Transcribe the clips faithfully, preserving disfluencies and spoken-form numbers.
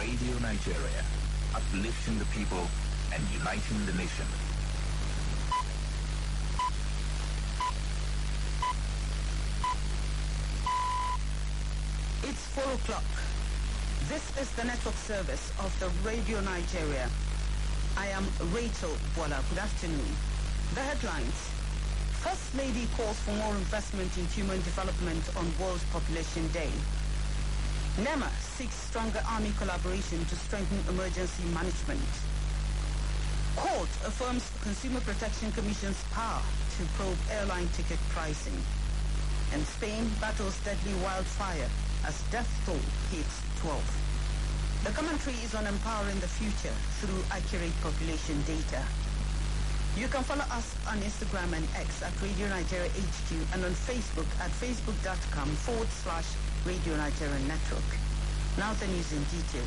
Radio Nigeria, uplifting the people and uniting the nation. It's four o'clock. This is the network service of the Radio Nigeria. I am Rachel Bola. Good afternoon. The headlines. First Lady calls for more investment in human development on World Population Day. NEMA seeks stronger army collaboration to strengthen emergency management. Court affirms Consumer Protection Commission's power to probe airline ticket pricing. And Spain battles deadly wildfire as death toll hits twelve. The commentary is on empowering the future through accurate population data. You can follow us on Instagram and X at Radio Nigeria H Q and on Facebook at facebook.com forward slash Radio Nigeria Network. Now the news in detail.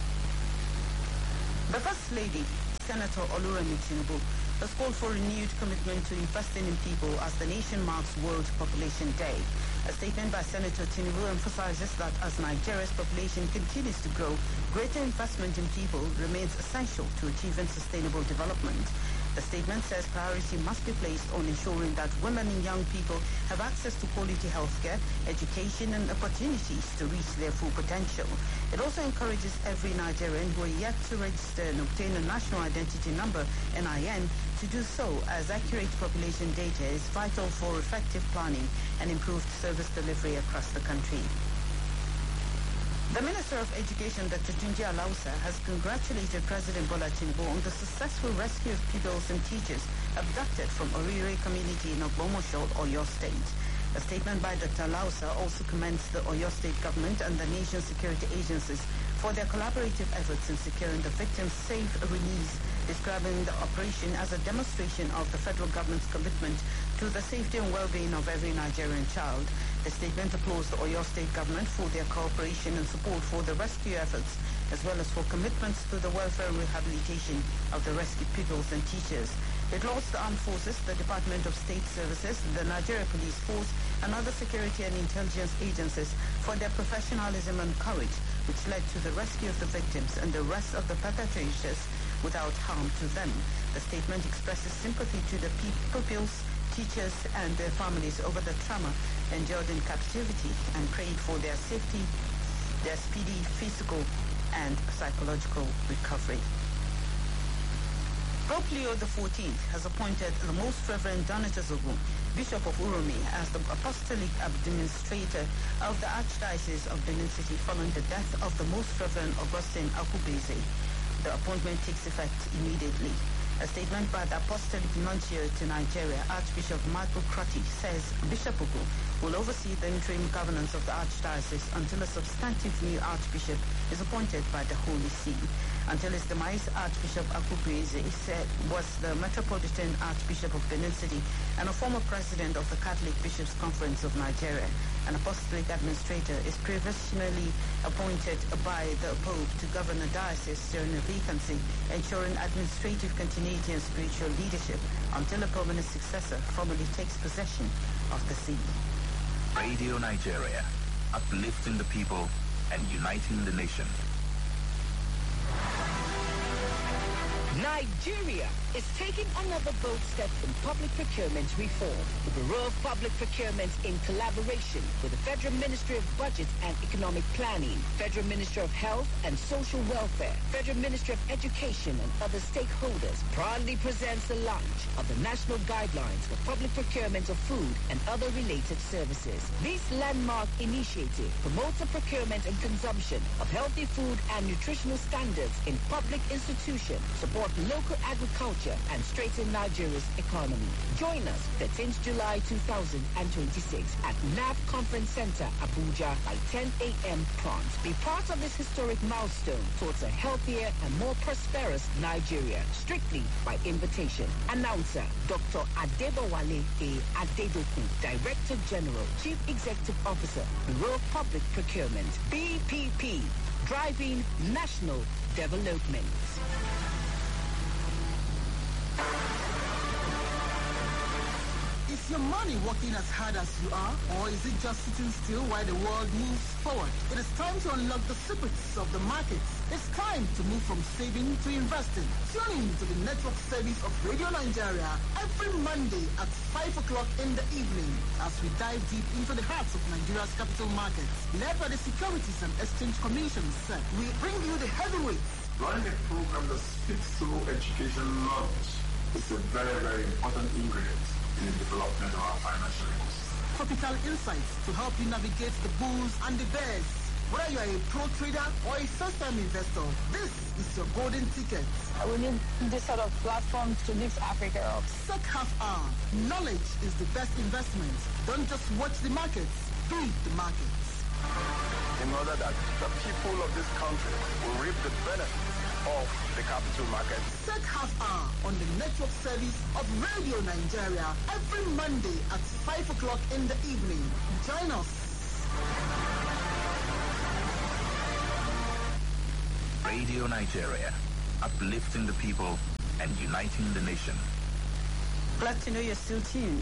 The First Lady, Senator Oluremi Tinubu, has called for renewed commitment to investing in people as the nation marks World Population Day. A statement by Senator Tinubu emphasizes that as Nigeria's population continues to grow, greater investment in people remains essential to achieving sustainable development. The statement says priority must be placed on ensuring that women and young people have access to quality healthcare, education, and opportunities to reach their full potential. It also encourages every Nigerian who are yet to register and obtain a national identity number, N I N, to do so, as accurate population data is vital for effective planning and improved service delivery across the country. The Minister of Education, Doctor Tunji Alausa, has congratulated President Bola Tinubu on the successful rescue of pupils and teachers abducted from Orire community in Ogbomosho, Oyo State. A statement by Doctor Alausa also commends the Oyo State government and the nation's security agencies for their collaborative efforts in securing the victims' safe release, describing the operation as a demonstration of the federal government's commitment to the safety and well-being of every Nigerian child. The statement applauds the Oyo State government for their cooperation and support for the rescue efforts, as well as for commitments to the welfare and rehabilitation of the rescued pupils and teachers. It lauds the Armed Forces, the Department of State Services, the Nigeria Police Force, and other security and intelligence agencies for their professionalism and courage, which led to the rescue of the victims and the rest of the perpetrators without harm to them. The statement expresses sympathy to the pupils, teachers, and their families over the trauma endured in captivity and prayed for their safety, their speedy physical and psychological recovery. Pope Leo the fourteenth has appointed the Most Reverend Donatus Ogun, Bishop of Uromi, as the Apostolic Administrator of the Archdiocese of Benin City following the death of the Most Reverend Augustine Akubeze. The appointment takes effect immediately. A statement by the Apostolic Nuncio to Nigeria, Archbishop Michael Crotty, says Bishop Ogun will oversee the interim governance of the Archdiocese until a substantive new Archbishop is appointed by the Holy See. Until his demise, Archbishop Akubeze was the Metropolitan Archbishop of Benin City and a former president of the Catholic Bishops' Conference of Nigeria. An apostolic administrator is provisionally appointed by the Pope to govern a diocese during a vacancy, ensuring administrative continuity and spiritual leadership until a permanent successor formally takes possession of the see. Radio Nigeria, uplifting the people and uniting the nation. Nigeria is taking another bold step in public procurement reform. The Bureau of Public Procurement, in collaboration with the Federal Ministry of Budget and Economic Planning, Federal Ministry of Health and Social Welfare, Federal Ministry of Education and other stakeholders, proudly presents the launch of the National Guidelines for Public Procurement of Food and Other Related Services. This landmark initiative promotes the procurement and consumption of healthy food and nutritional standards in public institutions, support local agriculture, and strengthen Nigeria's economy. Join us thirteenth July two thousand twenty-six at N A V Conference Center, Abuja by ten a m prompt. Be part of this historic milestone towards a healthier and more prosperous Nigeria, strictly by invitation. Announcer Doctor Adebowale A. Adedoku, Director General, Chief Executive Officer, Bureau of Public Procurement, B P P, driving national development. Is your money working as hard as you are, or is it just sitting still while the world moves forward? It is time to unlock the secrets of the markets. It's time to move from saving to investing. Tune in to the network service of Radio Nigeria every Monday at five o'clock in the evening as we dive deep into the hearts of Nigeria's capital markets. Led by the Securities and Exchange Commission, we bring you the heavyweights. Running a program that speaks to education knowledge is a very, very important ingredient in the development of our financial ecosystem. Topical insights to help you navigate the bulls and the bears. Whether you are a pro trader or a first-time investor, this is your golden ticket. We need this sort of platform to lift Africa up. Sec Half Hour. Knowledge is the best investment. Don't just watch the markets, be the markets. In order that the people of this country will reap the benefits of the capital market. Sec Half Hour on the network service of Radio Nigeria every Monday at five o'clock in the evening. Join us. Radio Nigeria, uplifting the people and uniting the nation. Glad to know you're still tuned.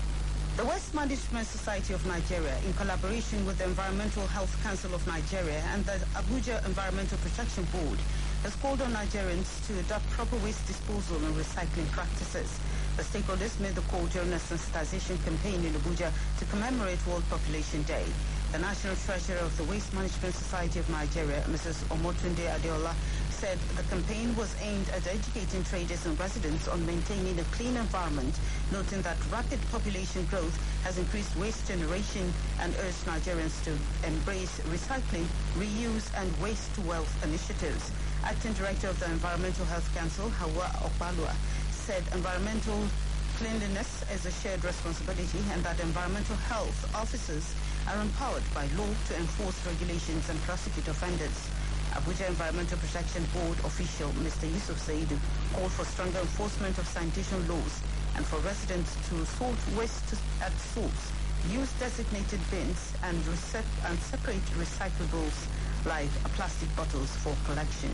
The Waste Management Society of Nigeria, in collaboration with the Environmental Health Council of Nigeria and the Abuja Environmental Protection Board, has called on Nigerians to adopt proper waste disposal and recycling practices. The stakeholders made the call during a sensitization campaign in Abuja to commemorate World Population Day. The National Treasurer of the Waste Management Society of Nigeria, Missus Omotunde Adeola, said the campaign was aimed at educating traders and residents on maintaining a clean environment, noting that rapid population growth has increased waste generation and urged Nigerians to embrace recycling, reuse, and waste-to-wealth initiatives. Acting Director of the Environmental Health Council, Hawa Okbalua, said environmental cleanliness is a shared responsibility and that environmental health officers are empowered by law to enforce regulations and prosecute offenders. Abuja Environmental Protection Board official Mister Yusuf Saidu called for stronger enforcement of sanitation laws and for residents to sort waste at source, use designated bins, and, and separate recyclables like plastic bottles for collection.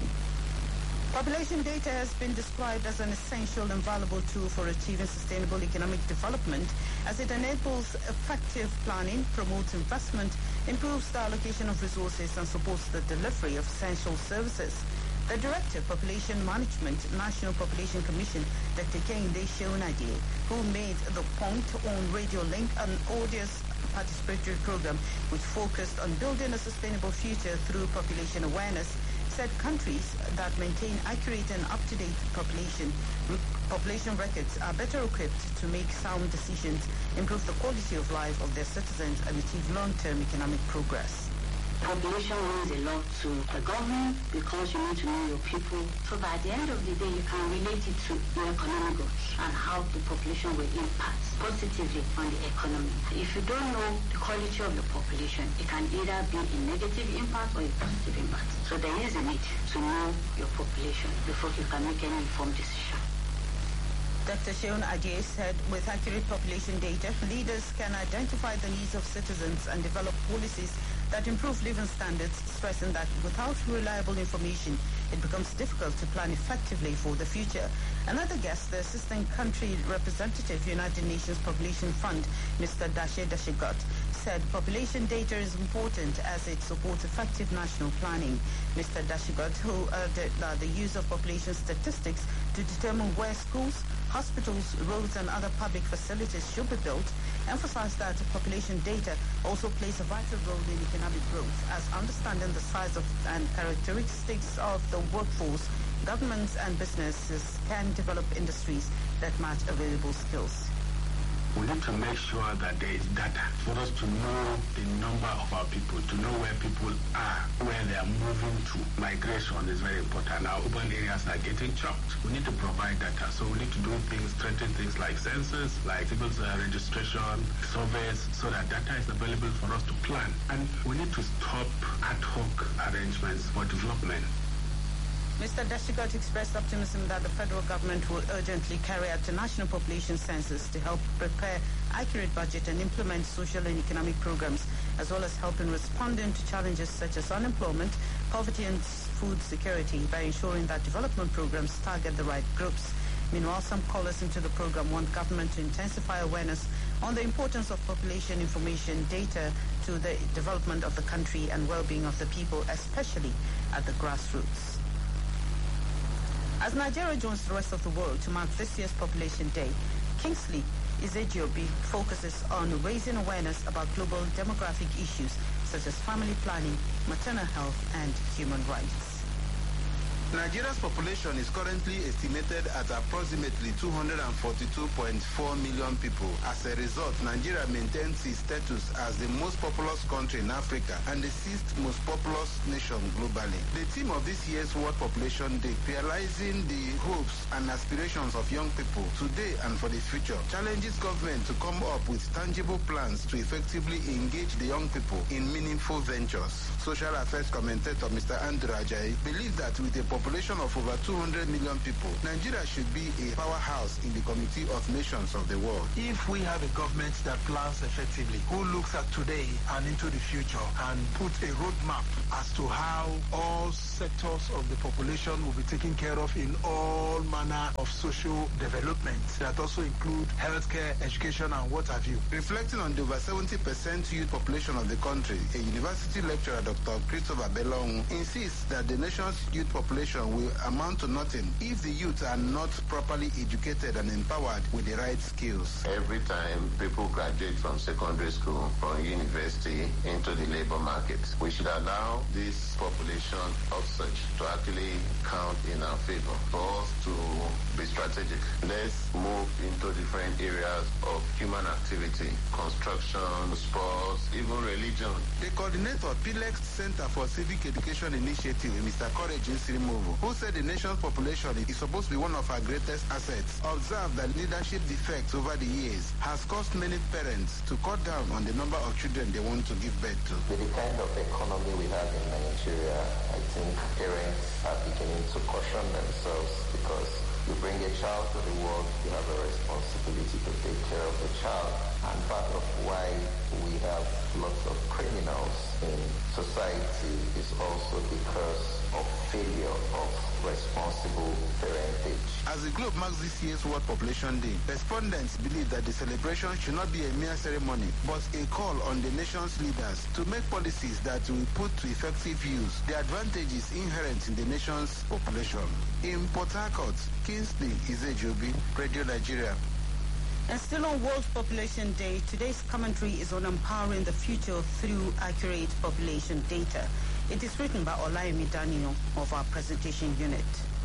Population data has been described as an essential and valuable tool for achieving sustainable economic development as it enables effective planning, promotes investment, improves the allocation of resources, and supports the delivery of essential services. The Director of Population Management, National Population Commission, Doctor Kehinde Seunade, who made the point on Radio Link, an audience participatory program which focused on building a sustainable future through population awareness, said countries that maintain accurate and up-to-date population population records are better equipped to make sound decisions, improve the quality of life of their citizens, and achieve long-term economic progress. Population means a lot to the government because you need to know your people. So that at the end of the day, you can relate it to your economic growth and how the population will impact positively on the economy. If you don't know the quality of your population, it can either be a negative impact or a positive impact. So there is a need to know your population before you can make any informed decision. Doctor Seunade said with accurate population data, leaders can identify the needs of citizens and develop policies that improve living standards, stressing that without reliable information, it becomes difficult to plan effectively for the future. Another guest, the Assistant Country Representative, United Nations Population Fund, Mister Dashe Dashegot, said population data is important as it supports effective national planning. Mister Dashegot, who urged uh, the use of population statistics to determine where schools, hospitals, roads, and other public facilities should be built, emphasized that population data also plays a vital role in economic growth, as understanding the size of and characteristics of the workforce, governments and businesses can develop industries that match available skills. We need to make sure that there is data for us to know the number of our people, to know where people are, where they are moving to. Migration is very important. Our urban areas are getting chopped. We need to provide data. So we need to do things, strengthen things like census, like civil uh, registration, surveys, so that data is available for us to plan. And we need to stop ad hoc arrangements for development. Mister Dashegot expressed optimism that the federal government will urgently carry out a national population census to help prepare accurate budget and implement social and economic programs, as well as help in responding to challenges such as unemployment, poverty and food security by ensuring that development programs target the right groups. Meanwhile, some callers into the program want government to intensify awareness on the importance of population information data to the development of the country and well-being of the people, especially at the grassroots. As Nigeria joins the rest of the world to mark this year's Population Day, Kingsley Ezejiobi focuses on raising awareness about global demographic issues such as family planning, maternal health, and human rights. Nigeria's population is currently estimated at approximately two hundred forty-two point four million people. As a result, Nigeria maintains its status as the most populous country in Africa and the sixth most populous nation globally. The theme of this year's World Population Day, realizing the hopes and aspirations of young people today and for the future, challenges government to come up with tangible plans to effectively engage the young people in meaningful ventures. Social affairs commentator Mister Andrew Ajayi believes that with a population of over two hundred million people, Nigeria should be a powerhouse in the Committee of Nations of the world. If we have a government that plans effectively, who looks at today and into the future and puts a roadmap as to how all sectors of the population will be taken care of in all manner of social development that also include healthcare, education, and what have you. Reflecting on the over seventy percent youth population of the country, a university lecturer, Doctor Christopher Belong, insists that the nation's youth population will amount to nothing if the youth are not properly educated and empowered with the right skills. Every time people graduate from secondary school, from university into the labor market, we should allow this population of such to actually count in our favor for us to be strategic. Let's move into different areas of human activity, construction, sports, even religion. The coordinator of P L E X Center for Civic Education Initiative, Mister Courage Nsirimovu, who said the nation's population is supposed to be one of our greatest assets, observed that leadership defects over the years has caused many parents to cut down on the number of children they want to give birth to. With the kind of economy we have in Nigeria, I think parents are beginning to caution themselves because you bring a child to the world, you have a responsibility to take care of the child. And part of why we have lots of criminals in society is also because of failure of responsible parentage. As the globe marks this year's World Population Day, respondents believe that the celebration should not be a mere ceremony, but a call on the nation's leaders to make policies that will put to effective use the advantages inherent in the nation's population. In Port Harcourt, Kingsley Ezejiobi, Radio Nigeria. And still on World Population Day, today's commentary is on empowering the future through accurate population data. It is written by Olayemi Danino of our presentation unit.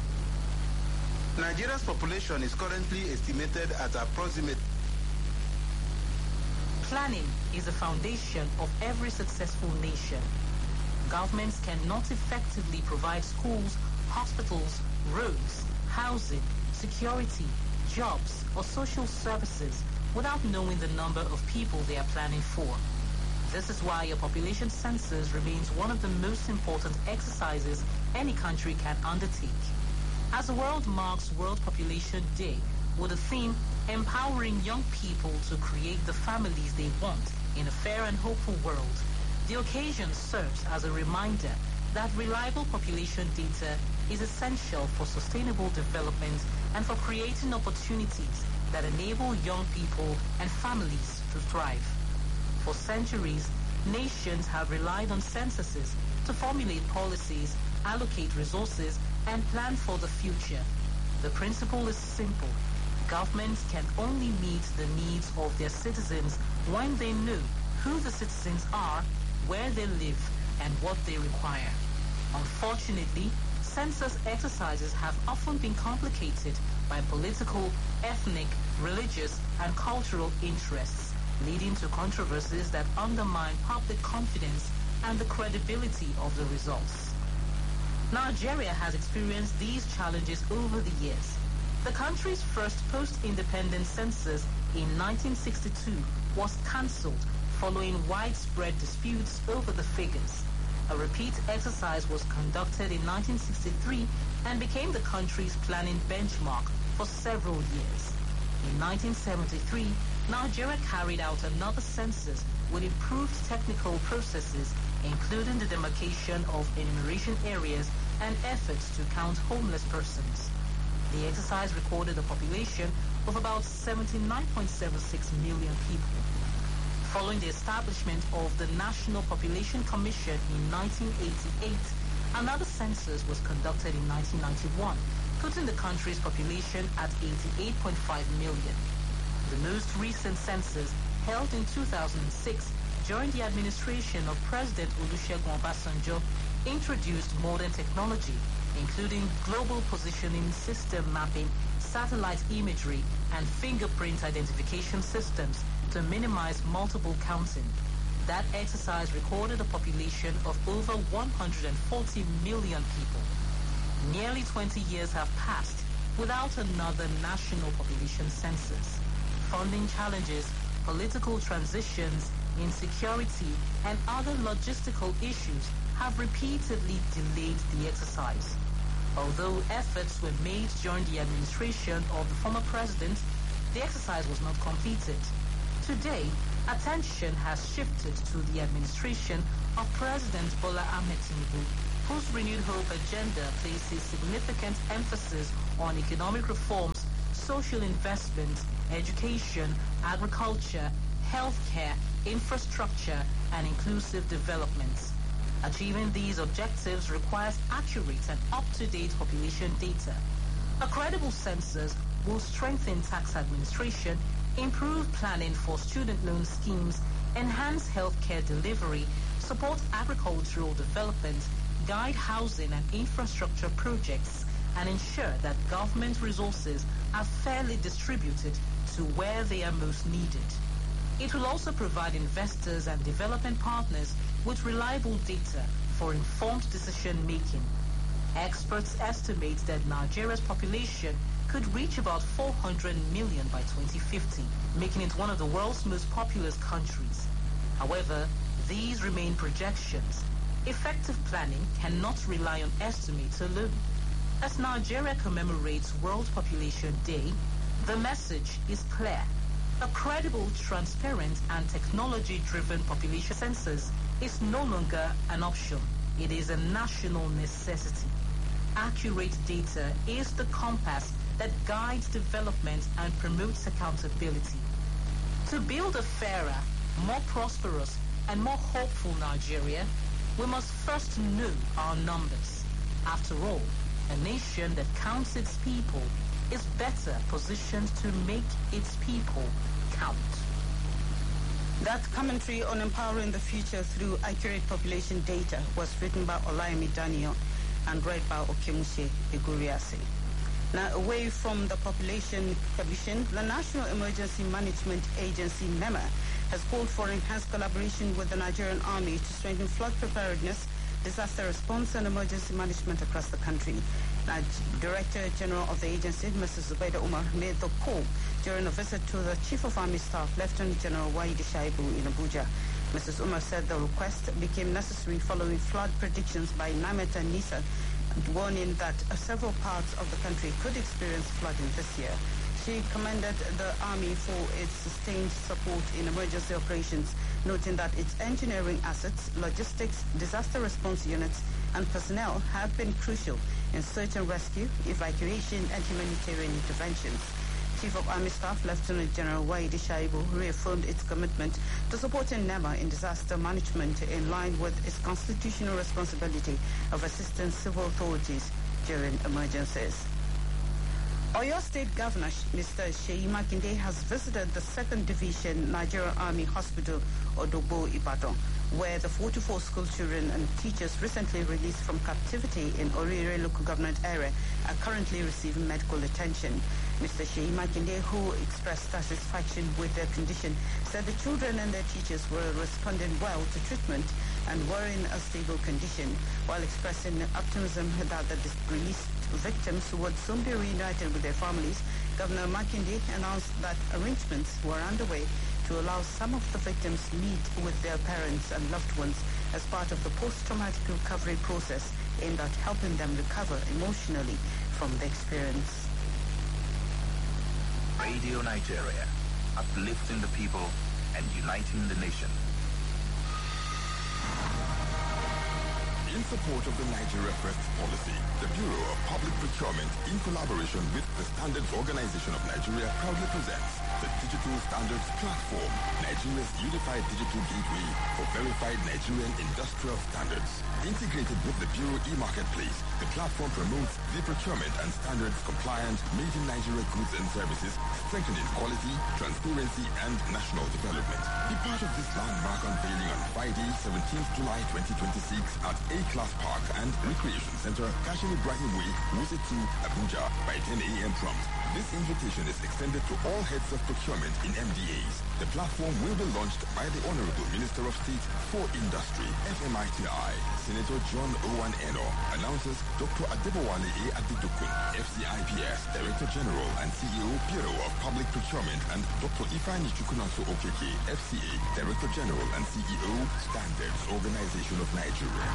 Nigeria's population is currently estimated at approximately... Planning is the foundation of every successful nation. Governments cannot effectively provide schools, hospitals, roads, housing, security, jobs, or social services without knowing the number of people they are planning for. This is why a population census remains one of the most important exercises any country can undertake. As the world marks World Population Day with the theme Empowering Young People to Create the Families They Want in a Fair and Hopeful World, the occasion serves as a reminder that reliable population data is essential for sustainable development and for creating opportunities that enable young people and families to thrive. For centuries, nations have relied on censuses to formulate policies, allocate resources, and plan for the future. The principle is simple. Governments can only meet the needs of their citizens when they know who the citizens are, where they live, and what they require. Unfortunately, census exercises have often been complicated by political, ethnic, religious, and cultural interests, leading to controversies that undermine public confidence and the credibility of the results. Nigeria has experienced these challenges over the years. The country's first post-independence census in nineteen sixty-two was cancelled following widespread disputes over the figures. A repeat exercise was conducted in nineteen sixty-three and became the country's planning benchmark for several years. In nineteen seventy-three, Nigeria carried out another census with improved technical processes, including the demarcation of enumeration areas and efforts to count homeless persons. The exercise recorded a population of about seventy-nine point seven six million people. Following the establishment of the National Population Commission in nineteen eighty-eight, another census was conducted in nineteen ninety-one, putting the country's population at eighty-eight point five million. The most recent census, held in two thousand six during the administration of President Olusegun Obasanjo, introduced modern technology, including global positioning system mapping, satellite imagery, and fingerprint identification systems to minimize multiple counting. That exercise recorded a population of over one hundred forty million people. Nearly twenty years have passed without another national population census. Funding challenges, political transitions, insecurity, and other logistical issues have repeatedly delayed the exercise. Although efforts were made during the administration of the former president, the exercise was not completed. Today, attention has shifted to the administration of President Bola Ahmed Tinubu, whose Renewed Hope agenda places significant emphasis on economic reforms, social investment, education, agriculture, healthcare, infrastructure, and inclusive development. Achieving these objectives requires accurate and up-to-date population data. A credible census will strengthen tax administration, improve planning for student loan schemes, enhance healthcare delivery, support agricultural development, guide housing and infrastructure projects, and ensure that government resources are fairly distributed to where they are most needed. It will also provide investors and development partners with reliable data for informed decision-making. Experts estimate that Nigeria's population could reach about four hundred million by twenty fifty, making it one of the world's most populous countries. However, these remain projections. Effective planning cannot rely on estimates alone. As Nigeria commemorates World Population Day, the message is clear. A credible, transparent, and technology-driven population census is no longer an option. It is a national necessity. Accurate data is the compass that guides development and promotes accountability. To build a fairer, more prosperous, and more hopeful Nigeria, we must first know our numbers. After all, a nation that counts its people is better positioned to make its people count. That commentary on empowering the future through accurate population data was written by Olayemi Daniel and read by Okemuse Eguriase. Now, away from the Population Commission, the National Emergency Management Agency, NEMA, has called for enhanced collaboration with the Nigerian Army to strengthen flood preparedness, disaster response, and emergency management across the country. Now, Director General of the agency, Missus Zubaida Umar, made the call during a visit to the Chief of Army Staff, Lieutenant General Waidi Shaibu, in Abuja. Missus Umar said the request became necessary following flood predictions by NIMET and NISA, warning that several parts of the country could experience flooding this year. She commended the Army for its sustained support in emergency operations, noting that its engineering assets, logistics, disaster response units, and personnel have been crucial in search and rescue, evacuation, and humanitarian interventions. Chief of Army Staff Lieutenant General Waidi Shaibu reaffirmed its commitment to supporting NEMA in disaster management in line with its constitutional responsibility of assisting civil authorities during emergencies. Oyo State Governor Mister Seyi Makinde has visited the second Division Nigerian Army Hospital, Odogbo, Ibadan, where the forty-four school children and teachers recently released from captivity in Orire local government area are currently receiving medical attention. Mister Seyi Makinde, who expressed satisfaction with their condition, said the children and their teachers were responding well to treatment and were in a stable condition, while expressing optimism that the released victims would soon be reunited with their families. Governor Makinde announced that arrangements were underway to allow some of the victims meet with their parents and loved ones as part of the post-traumatic recovery process aimed at helping them recover emotionally from the experience. Radio Nigeria, uplifting the people and uniting the nation. In support of the Nigeria First policy, the Bureau of Public Procurement, in collaboration with the Standards Organization of Nigeria, proudly presents the Digital Standards Platform, Nigeria's unified digital gateway for verified Nigerian industrial standards. Integrated with the Bureau e-marketplace, the platform promotes the procurement and standards compliant made in Nigeria goods and services, strengthening quality, transparency, and national development. Be part of this landmark unveiling on Friday, seventeenth July twenty twenty-six at A-Class Park and Recreation Center, Kashim Ibrahim Way, Wuse two, Abuja by ten a.m. prompt. This invitation is extended to all heads of procurement in M D As. The platform will be launched by the Honorable Minister of State for Industry, F M I T I, Senator John Owan Eno, announces Doctor Adebowale A. Adedokun, F C I P S Director General and C E O, Bureau of Public Procurement, and Doctor Ifeanyi Chukwunanso Okeke, F C A Director General and C E O, Standards Organization of Nigeria.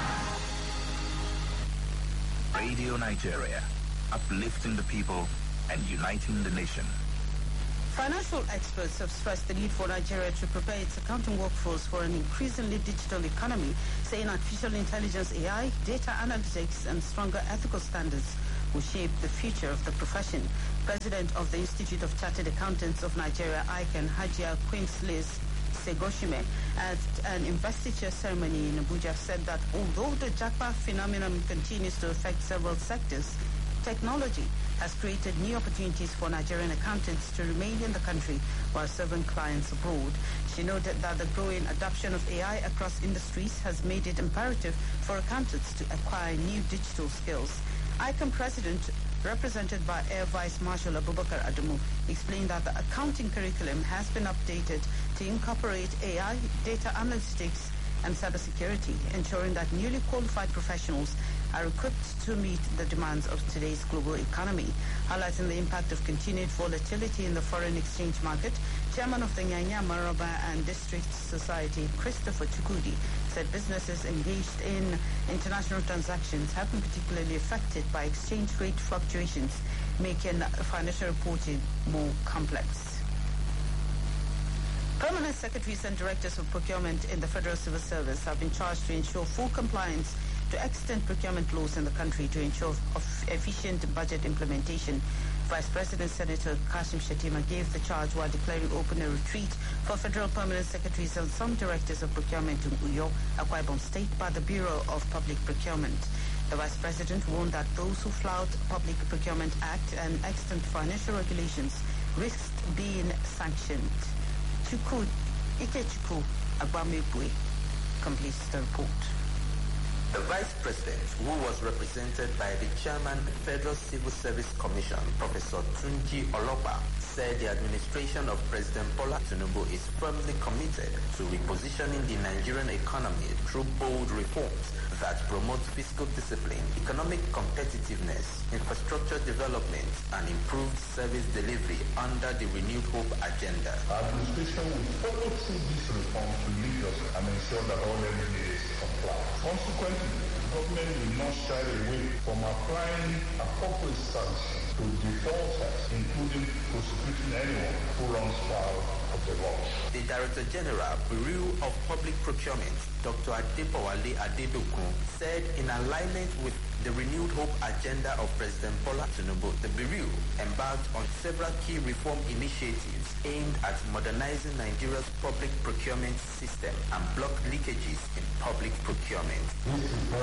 Radio Nigeria, uplifting the people and uniting the nation. Financial experts have stressed the need for Nigeria to prepare its accounting workforce for an increasingly digital economy, saying artificial intelligence, A I, data analytics, and stronger ethical standards will shape the future of the profession. President of the Institute of Chartered Accountants of Nigeria, I C A N, Hajia Queenslis Segoshime, at an investiture ceremony in Abuja, said that although the Japa phenomenon continues to affect several sectors, technology has created new opportunities for Nigerian accountants to remain in the country while serving clients abroad. She noted that the growing adoption of A I across industries has made it imperative for accountants to acquire new digital skills. I C A N President, represented by Air Vice Marshal Abubakar Adamu, explained that the accounting curriculum has been updated to incorporate A I, data analytics, and cybersecurity, ensuring that newly qualified professionals are equipped to meet the demands of today's global economy. Highlighting the impact of continued volatility in the foreign exchange market, Chairman of the Nyanya Maraba and District Society, Christopher Chukudi, said businesses engaged in international transactions have been particularly affected by exchange rate fluctuations, making financial reporting more complex. Permanent secretaries and directors of procurement in the Federal Civil Service have been charged to ensure full compliance to extant procurement laws in the country to ensure efficient budget implementation. Vice President Senator Kashim Shettima gave the charge while declaring open a retreat for federal permanent secretaries and some directors of procurement in Uyo, Akwa Ibom State, by the Bureau of Public Procurement. The Vice President warned that those who flout Public Procurement Act and extant financial regulations risked being sanctioned. Chuku Ikechukwu Agbamebwe completes the report. The Vice President, who was represented by the Chairman of the Federal Civil Service Commission, Professor Tunji Olopa, said the administration of President Bola Tinubu is firmly committed to repositioning the Nigerian economy through bold reforms that promote fiscal discipline, economic competitiveness, infrastructure development, and improved service delivery under the Renewed Hope agenda. Our administration will follow through these reforms to lead us and ensure that all N D As comply. Consequently, the government will not shy away from applying appropriate sanctions to defaulters, including prosecuting anyone who runs foul of the law. The Director General, Bureau of Public Procurement, Doctor Adebowale Adedokun, said in alignment with the Renewed Hope agenda of President Bola Tinubu, the Bureau embarked on several key reform initiatives aimed at modernizing Nigeria's public procurement system and block leakages in public procurement.